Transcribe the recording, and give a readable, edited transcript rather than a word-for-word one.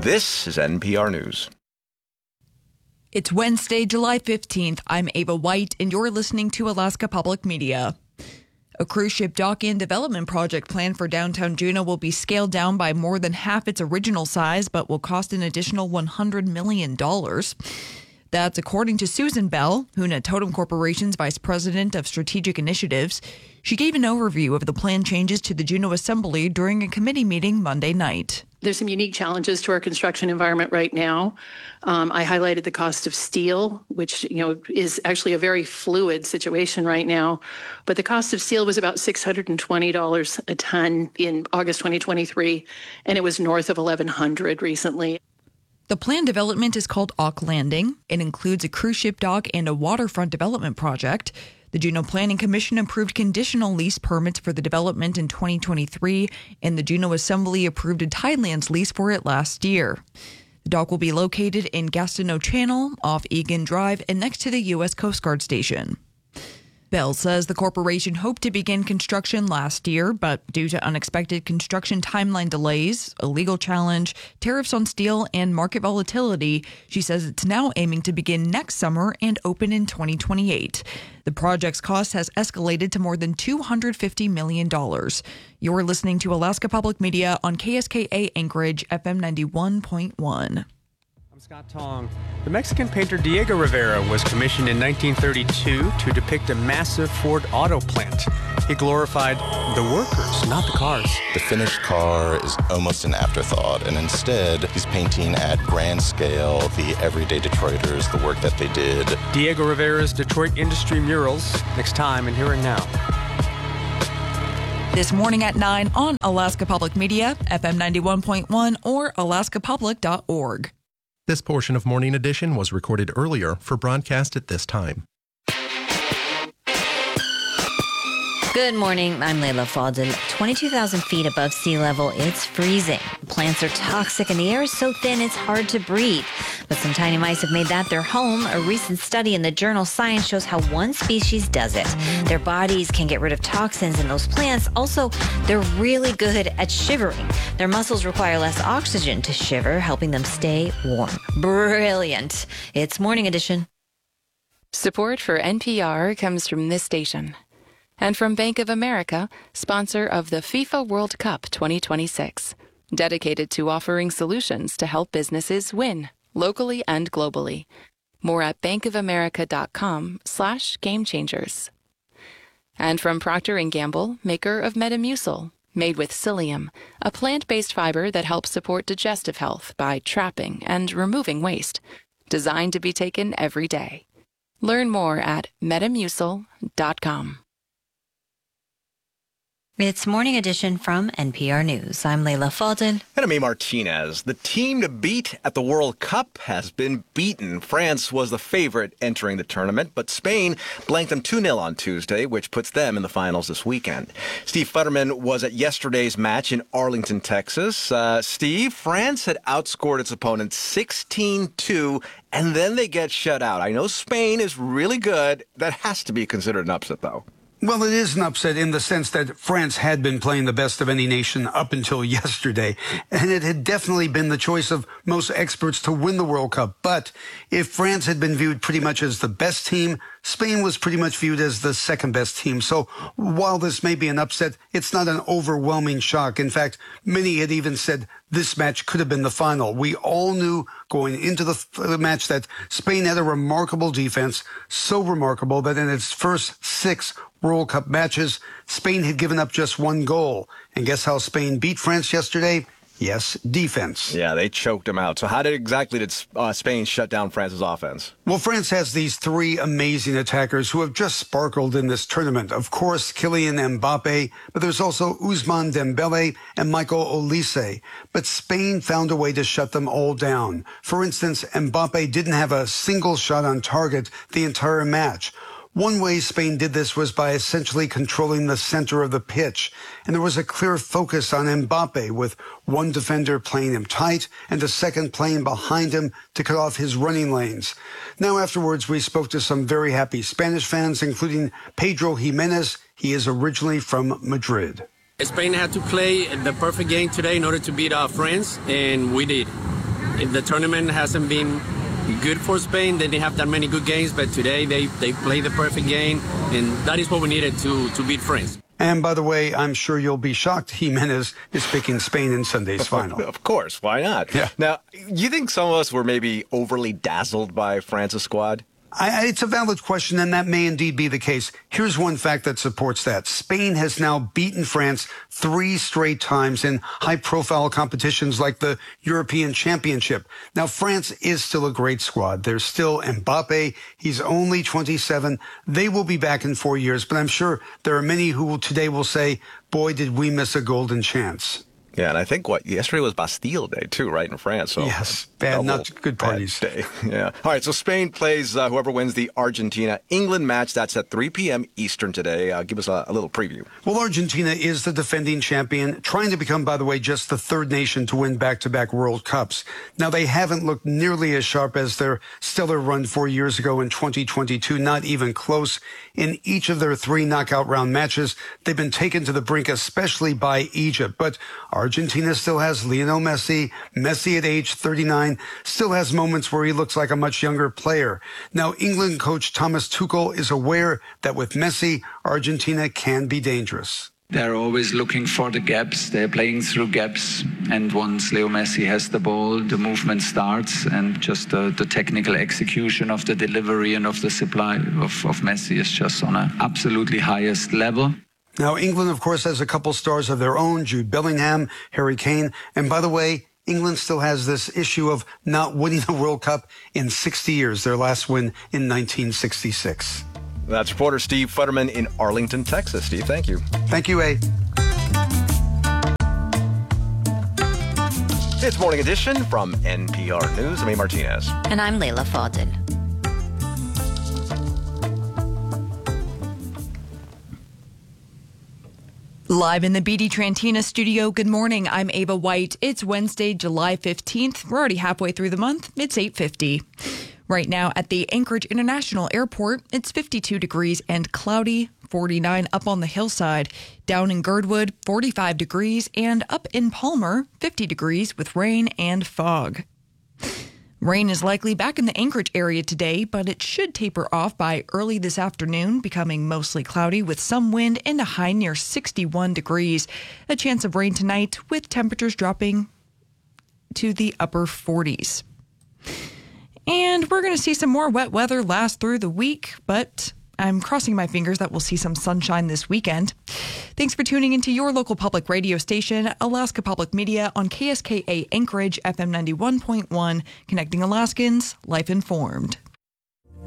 This is NPR News. It's Wednesday, July 15th. I'm Ava White, and you're listening to Alaska Public Media. A cruise ship dock and development project planned for downtown Juneau will be scaled down by more than half its original size, but will cost an additional $100 million. That's according to Susan Bell, Huna Totem Corporation's Vice President of Strategic Initiatives. She gave an overview of the planned changes to the Juneau Assembly during a committee meeting Monday night. There's some unique challenges to our construction environment right now. I highlighted the cost of steel, which is actually a very fluid situation right now. But the cost of steel was about $620 a ton in August 2023, and it was north of $1,100 recently. The planned development is called Auk Landing. It includes a cruise ship dock and a waterfront development project. The Juneau Planning Commission approved conditional lease permits for the development in 2023, and the Juneau Assembly approved a Tidelands lease for it last year. The dock will be located in Gastineau Channel, off Egan Drive, and next to the U.S. Coast Guard Station. Bell says the corporation hoped to begin construction last year, but due to unexpected construction timeline delays, a legal challenge, tariffs on steel, and market volatility, she says it's now aiming to begin next summer and open in 2028. The project's cost has escalated to more than $250 million. You're listening to Alaska Public Media on KSKA Anchorage, FM 91.1. Scott Tong. The Mexican painter Diego Rivera was commissioned in 1932 to depict a massive Ford auto plant. He glorified the workers, not the cars. The finished car is almost an afterthought, and instead he's painting at grand scale the everyday Detroiters, the work that they did. Diego Rivera's Detroit Industry Murals, next time in Here and Now. This morning at 9 on Alaska Public Media, FM 91.1 or alaskapublic.org. This portion of Morning Edition was recorded earlier for broadcast at this time. Good morning. I'm Layla Faldin. 22,000 feet above sea level, it's freezing. Plants are toxic and the air is so thin it's hard to breathe. But some tiny mice have made that their home. A recent study in the journal Science shows how one species does it. Their bodies can get rid of toxins in those plants. Also, they're really good at shivering. Their muscles require less oxygen to shiver, helping them stay warm. Brilliant. It's Morning Edition. Support for NPR comes from this station. And from Bank of America, sponsor of the FIFA World Cup 2026. Dedicated to offering solutions to help businesses win, locally and globally. More at bankofamerica.com/gamechangers. And from Procter & Gamble, maker of Metamucil, made with psyllium, a plant-based fiber that helps support digestive health by trapping and removing waste. Designed to be taken every day. Learn more at metamucil.com. It's Morning Edition from NPR News. I'm Layla Faldin. And I'm A. Martinez. The team to beat at the World Cup has been beaten. France was the favorite entering the tournament, but Spain blanked them 2-0 on Tuesday, which puts them in the finals this weekend. Steve Futterman was at yesterday's match in Arlington, Texas. Steve, France had outscored its opponent 16-2, and then they get shut out. I know Spain is really good. That has to be considered an upset, though. Well, it is an upset in the sense that France had been playing the best of any nation up until yesterday, and it had definitely been the choice of most experts to win the World Cup. But if France had been viewed pretty much as the best team, Spain was pretty much viewed as the second best team. So while this may be an upset, it's not an overwhelming shock. In fact, many had even said this match could have been the final. We all knew going into the match that Spain had a remarkable defense, so remarkable that in its first 6 World Cup matches, Spain had given up just 1 goal. And guess how Spain beat France yesterday? Yes, defense. Yeah, they choked them out. So how did Spain shut down France's offense? Well, France has these 3 amazing attackers who have just sparkled in this tournament. Of course, Kylian Mbappe, but there's also Ousmane Dembele and Michael Olise. But Spain found a way to shut them all down. For instance, Mbappe didn't have a single shot on target the entire match. One way Spain did this was by essentially controlling the center of the pitch. And there was a clear focus on Mbappe, with one defender playing him tight and a second playing behind him to cut off his running lanes. Now, afterwards, we spoke to some very happy Spanish fans, including Pedro Jimenez. He is originally from Madrid. Spain had to play the perfect game today in order to beat France, and we did. The tournament hasn't been good for Spain. They didn't have that many good games, but today they played the perfect game, and that is what we needed to beat France. And by the way, I'm sure you'll be shocked Jimenez is picking Spain in Sunday's final. Of course, why not? Yeah. Now, you think some of us were maybe overly dazzled by France's squad? It's a valid question, and that may indeed be the case. Here's one fact that supports that. Spain has now beaten France 3 straight times in high-profile competitions like the European Championship. Now, France is still a great squad. There's still Mbappe. He's only 27. They will be back in 4 years, but I'm sure there are many who today will say, boy, did we miss a golden chance. Yeah, and I think yesterday was Bastille Day too, right, in France. So yes, not good parties. Day. Yeah. All right, so Spain plays whoever wins the Argentina-England match. That's at 3 p.m. Eastern today. Give us a little preview. Well, Argentina is the defending champion, trying to become, by the way, just the 3rd nation to win back-to-back World Cups. Now, they haven't looked nearly as sharp as their stellar run 4 years ago in 2022, not even close. In each of their 3 knockout round matches, they've been taken to the brink, especially by Egypt. But Argentina still has Lionel Messi. Messi at age 39 still has moments where he looks like a much younger player. Now, England coach Thomas Tuchel is aware that with Messi, Argentina can be dangerous. They're always looking for the gaps. They're playing through gaps. And once Leo Messi has the ball, the movement starts, and just the technical execution of the delivery and of the supply of Messi is just on an absolutely highest level. Now, England, of course, has a couple stars of their own, Jude Bellingham, Harry Kane. And by the way, England still has this issue of not winning the World Cup in 60 years, their last win in 1966. That's reporter Steve Futterman in Arlington, Texas. Steve, thank you. Thank you, A. It's Morning Edition from NPR News. I'm A. Martinez. And I'm Layla Fadel. Live in the BD Trantina studio, good morning. I'm Ava White. It's Wednesday, July 15th. We're already halfway through the month. It's 8:50. Right now at the Anchorage International Airport, it's 52 degrees and cloudy, 49 up on the hillside. Down in Girdwood, 45 degrees, and up in Palmer, 50 degrees with rain and fog. Rain is likely back in the Anchorage area today, but it should taper off by early this afternoon, becoming mostly cloudy with some wind and a high near 61 degrees. A chance of rain tonight with temperatures dropping to the upper 40s. And we're going to see some more wet weather last through the week, but I'm crossing my fingers that we'll see some sunshine this weekend. Thanks for tuning into your local public radio station, Alaska Public Media on KSKA Anchorage FM 91.1, connecting Alaskans, life informed.